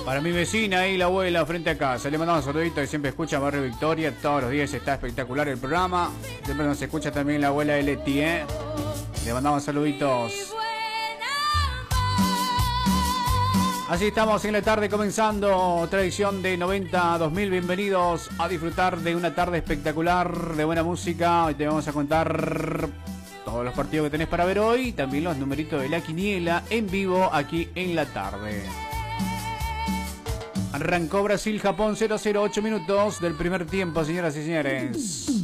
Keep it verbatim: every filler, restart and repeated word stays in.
Para mi vecina ahí, la abuela, frente a casa. Le mandamos un saludito que siempre escucha Barrio Victoria. Todos los días está espectacular el programa. Siempre nos escucha también la abuela de Leti, ¿eh? Le mandamos saluditos. Así estamos en la tarde comenzando otra edición de noventa dos mil. Bienvenidos a disfrutar de una tarde espectacular de buena música. Hoy te vamos a contar todos los partidos que tenés para ver hoy y también los numeritos de la quiniela en vivo aquí en la tarde. Arrancó Brasil-Japón cero cero, ocho minutos del primer tiempo, señoras y señores.